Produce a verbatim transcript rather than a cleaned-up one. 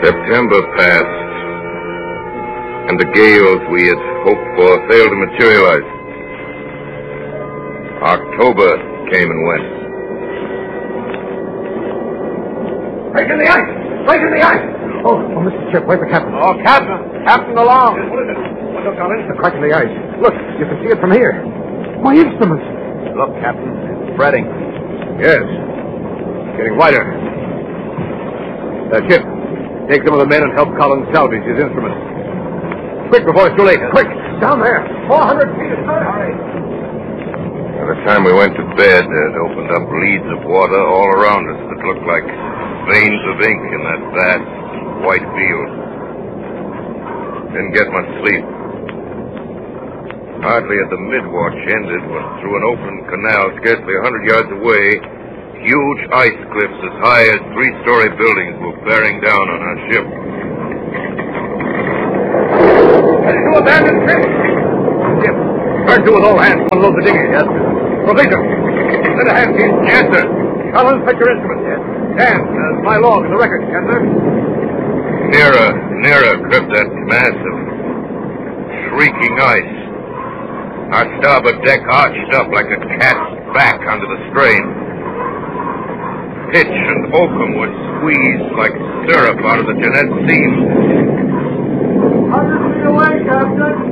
September passed, and the gales we had hoped for failed to materialize. October came and went. Break in the ice! Break in the ice! Oh, oh, Mister Chip, where's the captain? Oh, Captain! Captain along! What is it? What's up, Collins? The crack in the ice. Look, you can see it from here. My instruments. Look, Captain, it's spreading. Yes. Getting wider. Uh, Chip, take some of the men and help Collins salvage his instruments. Quick, before it's too late. Quick! Down there! four hundred feet of hurry! By the time we went to bed, it opened up leads of water all around us that looked like veins of ink in that vast white field. Didn't get much sleep. Hardly had the mid-watch ended when through an open canal scarcely a hundred yards away, huge ice cliffs as high as three-story buildings were bearing down on our ship. Ready to abandon ship? Chip, turn to with all hands. Unload the dinghy. Yes. Provision. Send a hand, Chief. Yes, sir. Collins, fetch your instruments. Yes. Dan, uh, my log and the record. Yes, sir. Nearer, nearer crept that mass of shrieking ice. Our starboard deck arched up like a cat's back under the strain. Pitch and oakum would squeeze like syrup out of the Jeanette seams. Hundred feet away, Captain.